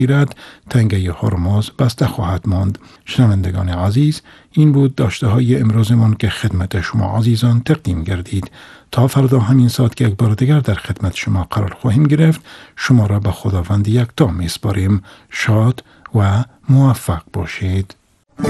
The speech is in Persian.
گیرد تنگه هرمز بسته خواهد ماند. شنوندگان عزیز، این بود داشته های امروزمان که خدمت شما عزیزان تقدیم گردید. تا فردا همین ساعت که یک بار دیگر در خدمت شما قرار خواهیم گرفت، شما را به خداوند یکتا میسپاریم. شاد و موفق باشید.